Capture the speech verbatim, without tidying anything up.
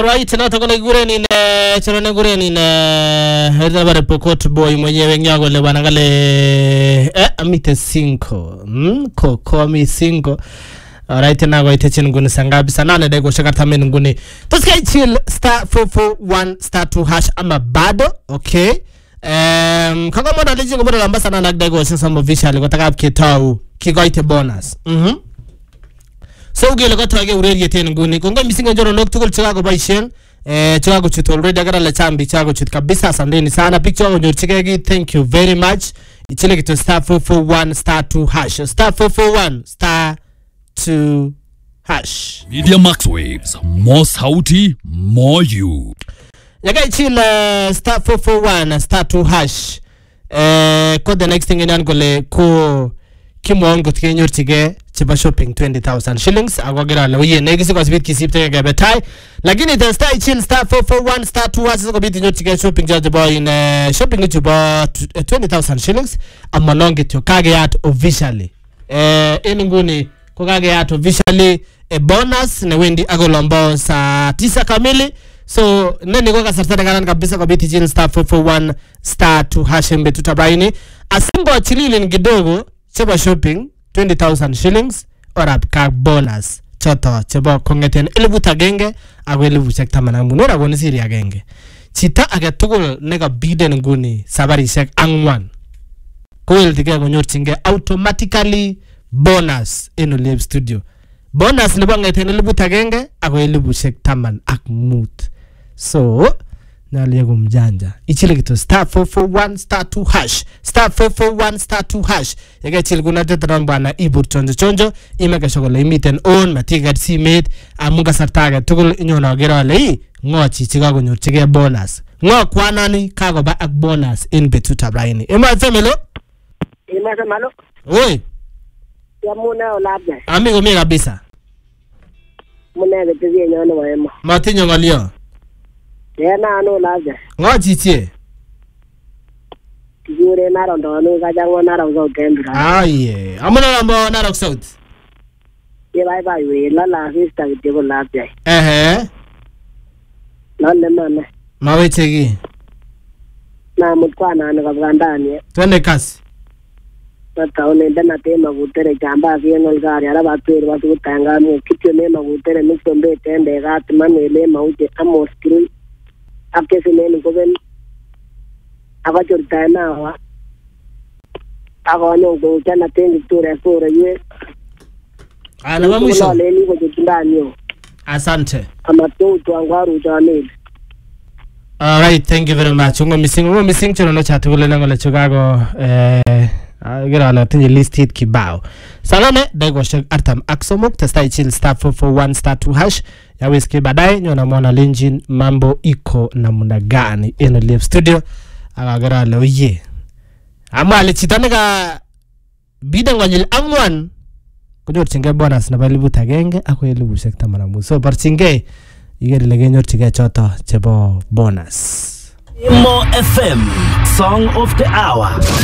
Alright, na takona gureni na chorone gureni na heza bare Pokot boy mwenyewe nyago le banangale eh amite cinco mm ko ko mi cinco. Alright, na go itechen nguni sangabi sanane dego shakata men nguni tusikai chill star four four one star two hash ama bado. Okay, um kama moda leji ngoboda lamba sana na dego sensamo visual ko taka kitau kigoite bonus mhm so gele ko tage ureri yeten nguni konga misinga joro nok tukul chaka baishen eh chaka chut already agara la chambi chaka chut kabisa. Asanteni sana picture wangu nyochikegi. Thank you very much. Ichile kitu star four four one star two hash star four four one star two hash Media Max Waves, more sauti, more you. yaga ichile star four four one star two hash eh ko the next thing inan gole ko kimon got kenyor tige chiba shopping twenty thousand shillings agwagira la uye negisi kwa sibit kisipte gabe tai lakini the star chill star four four one star two hash ko biti nyor tige shopping judge boy in uh, shopping chiba twenty thousand shillings amalonge to kage at officially eh inunguni ko kage at officially a bonus na wendi agolombo saa tisa kamili. So nene kwa kasartana kanan kabisa kwa biti chill star four four one star two hash mbe tutabaini asimbo chilili ngidogo cheba shopping twenty thousand shillings or up ka bonus choto cheba kongeten elebu tagenge agwe elebu shek tamana munora goni siri agenge chita agetugul nega biden nguni sabari shek angwan koel tige gonyor chinge automatically bonus in live studio bonus nebo ngeten elebu tagenge agwe elebu shek taman ak mut. So naliyego mjanja ichile kitu star four four one star two hash star four four one star two hash yaga chile kuna tetran bana ibur chonjo chonjo imeka shogola imiten on matiga simet amuga sartaga tugul inyona gera le ngochi chiga gonyor chige bonus ngo kwanani kago ba ak bonus in betuta braini ema femelo ema semalo oi ya muna olabja amigo mimi kabisa muna getiye nyone wema matinyo ngalio yana anu olabja ngochi tie jure naro ndo ka jango naro zo tembra aye amana lambo naro south ye bye bye we la la vista gitiye olabja ehe nale mama mawechegi na mutwana anu kabandani twende kasi taone ndana tema gutere jamba vienol gari ara batwe batu tanga mu kityo nema gutere misombe tende gat manele mauje amoskri apke sineni goben abachur tana wa agonyo go chana tengi ture sore ye ala mamusho le ni go jindani asante ama tu twangwaru jani. All right, thank you very much. Ungo missing ungo missing chono no chatu gule nango le chugago eh gira la tinye list hit kibao. Salame dego shek artam aksomok testa ichil star four four one star two hash ya whisky baadaye nyona mwana Linjin mambo iko namna gani in live studio agagira la uye. Ama le chitanega bida ngonyil angwan kunyor chinge bonus na balibu tagenge ako elibu shek tamana mu. So parchinge igeri le genyor chige choto chebo bonus. Mo F M Song of the Hour.